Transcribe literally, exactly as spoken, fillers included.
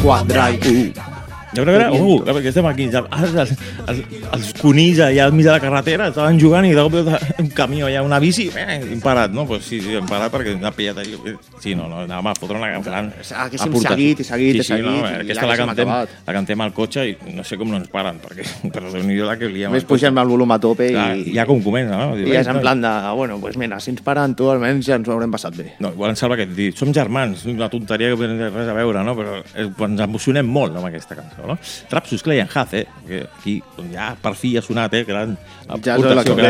Quadrai. Jo crec que era, uh, perquè estem aquí, els, els, els, els conills allà al mig de la carretera estaven jugant i de cop un camió allà, una bici, eh, hem parat, no? Pues sí, sí, hem parat perquè m'ha pillat allà. Sí, no, no, anàvem a fotre una gran Haguéssim seguit i seguit i sí, sí, seguit. No, i aquesta la cantem, la cantem al cotxe i no sé com no ens paren, perquè per Déu-n'hi-do la que liem. Més pugem el volum a tope i... Clar, ja com comença, no? I és en plan de, bueno, pues mira, si ens paren tu, almenys ja ens ho haurem passat bé. No, igual ens salva que et dic, som germans, una tonteria que no té res a veure, no? Però ens emocionem molt amb aquesta cançó, no? Trapsus Clay and Hath, eh? Que aquí ja per fi ha sonat, eh? Gran ja aportació, gran